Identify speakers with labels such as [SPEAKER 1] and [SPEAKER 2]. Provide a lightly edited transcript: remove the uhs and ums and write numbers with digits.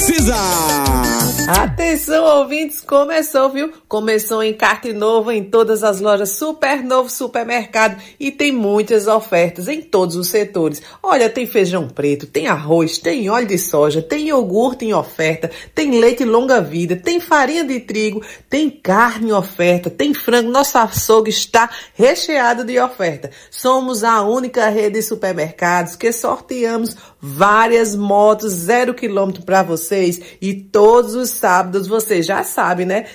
[SPEAKER 1] precisa.
[SPEAKER 2] Atenção, ouvintes, começou, viu? Começou encarte novo em todas as lojas Super Novo Supermercado e tem muitas ofertas em todos os setores. Olha, tem feijão preto, tem arroz, tem óleo de soja, tem iogurte em oferta, tem leite longa-vida, tem farinha de trigo, tem carne em oferta, tem frango. Nosso açougue está recheado de oferta. Somos a única rede de supermercados que sorteamos várias motos 0 km para vocês e todos os sábados, você já sabe, né?